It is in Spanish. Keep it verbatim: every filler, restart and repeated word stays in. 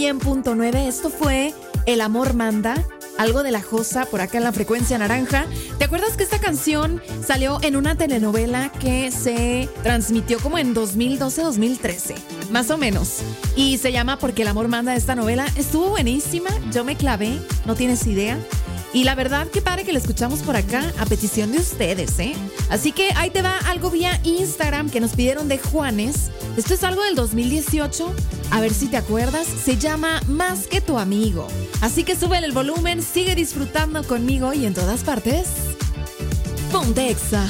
cien punto nueve. Esto fue El Amor Manda, algo de la Josa por acá en la frecuencia naranja. ¿Te acuerdas que esta canción salió en una telenovela que se transmitió como en dos mil doce, dos mil trece? Más o menos. Y se llama Porque el Amor Manda. Esta novela estuvo buenísima. Yo me clavé, no tienes idea. Y la verdad, qué padre que la escuchamos por acá a petición de ustedes, ¿eh? Así que ahí te va algo vía Instagram que nos pidieron de Juanes. Esto es algo del dos mil dieciocho. A ver si te acuerdas. Se llama Más que tu amigo. Así que sube el volumen, sigue disfrutando conmigo y en todas partes. Ponte Exa.